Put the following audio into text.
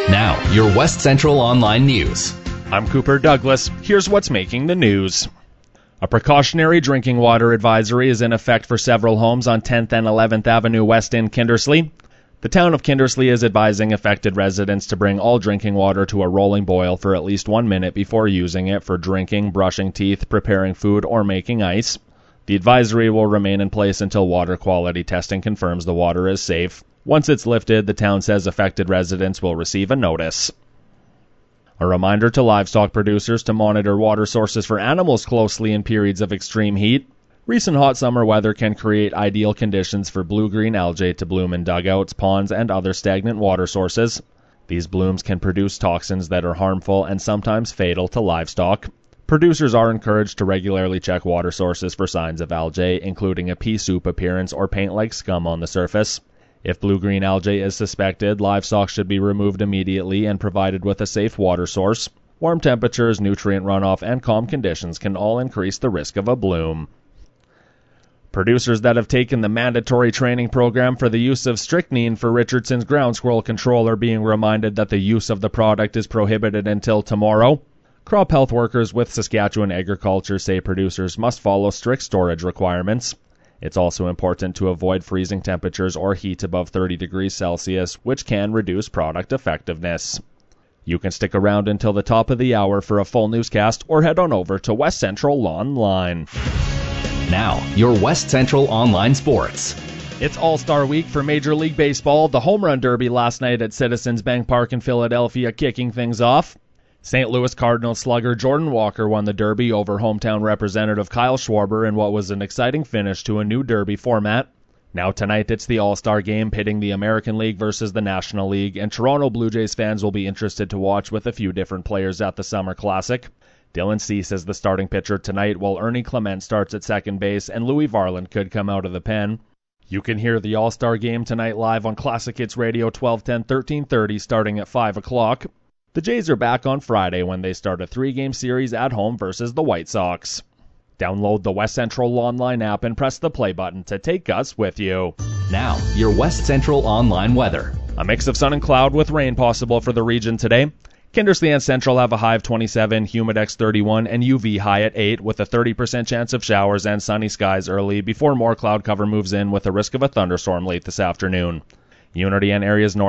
Now, your West Central Online News. I'm Cooper Douglas. Here's what's making the news. A precautionary drinking water advisory is in effect for several homes on 10th and 11th Avenue West in Kindersley. The town of Kindersley is advising affected residents to bring all drinking water to a rolling boil for at least 1 minute before using it for drinking, brushing teeth, preparing food, or making ice. The advisory will remain in place until water quality testing confirms the water is safe. Once it's lifted, the town says affected residents will receive a notice. A reminder to livestock producers to monitor water sources for animals closely in periods of extreme heat. Recent hot summer weather can create ideal conditions for blue-green algae to bloom in dugouts, ponds, and other stagnant water sources. These blooms can produce toxins that are harmful and sometimes fatal to livestock. Producers are encouraged to regularly check water sources for signs of algae, including a pea soup appearance or paint-like scum on the surface. If blue-green algae is suspected, livestock should be removed immediately and provided with a safe water source. Warm temperatures, nutrient runoff, and calm conditions can all increase the risk of a bloom. Producers that have taken the mandatory training program for the use of strychnine for Richardson's ground squirrel control are being reminded that the use of the product is prohibited until tomorrow. Crop health workers with Saskatchewan Agriculture say producers must follow strict storage requirements. It's also important to avoid freezing temperatures or heat above 30 degrees Celsius, which can reduce product effectiveness. You can stick around until the top of the hour for a full newscast or head on over to West Central Online. Now, your West Central Online Sports. It's All-Star Week for Major League Baseball. The Home Run Derby last night at Citizens Bank Park in Philadelphia kicking things off. St. Louis Cardinals slugger Jordan Walker won the Derby over hometown representative Kyle Schwarber in what was an exciting finish to a new Derby format. Now tonight it's the All-Star Game pitting the American League versus the National League, and Toronto Blue Jays fans will be interested to watch with a few different players at the Summer Classic. Dylan Cease is the starting pitcher tonight, while Ernie Clement starts at second base, and Louis Varland could come out of the pen. You can hear the All-Star Game tonight live on Classic Hits Radio 1210, 1330 starting at 5 o'clock. The Jays are back on Friday when they start a 3-game series at home versus the White Sox. Download the West Central Online app and press the play button to take us with you. Now, your West Central Online weather. A mix of sun and cloud with rain possible for the region today. Kindersley and Central have a high of 27, Humidex 31, and UV high at 8 with a 30% chance of showers and sunny skies early before more cloud cover moves in with a risk of a thunderstorm late this afternoon. Unity and areas north